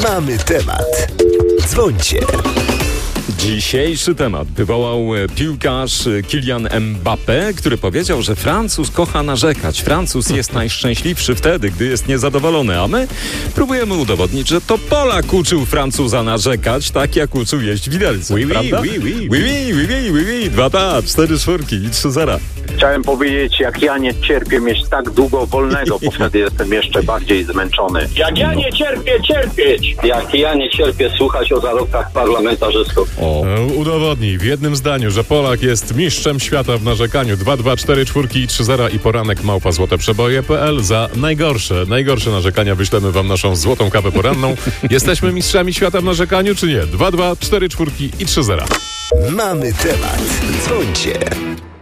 Mamy temat. Dzwońcie. Dzisiejszy temat wywołał piłkarz Kylian Mbappé, który powiedział, że Francuz kocha narzekać. Francuz jest najszczęśliwszy wtedy, gdy jest niezadowolony, a my próbujemy udowodnić, że to Polak uczył Francuza narzekać, tak jak uczył jeść widelce, prawda? Oui, 2, 4 czwórki i 3-0. Chciałem powiedzieć, jak ja nie cierpię mieć tak długo wolnego, bo wtedy jestem jeszcze bardziej zmęczony. Jak ja nie cierpię cierpieć! Jak ja nie cierpię słuchać o zarobkach parlamentarzystów. Udowodnij w jednym zdaniu, że Polak jest mistrzem świata w narzekaniu. 2, 4 czwórki i 3-0 i poranek @złoteprzeboje.pl. Za najgorsze narzekania wyślemy wam naszą złotą kawę poranną. Jesteśmy mistrzami świata w narzekaniu, czy nie? 2, 4 czwórki i 3-0. Mamy temat. Dzwońcie.